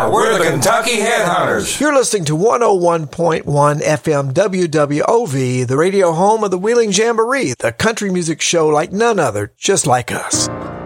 we're the Kentucky Headhunters. You're listening to 101.1 FM WWOV, the radio home of the Wheeling Jamboree, the country music show like none other, just like us.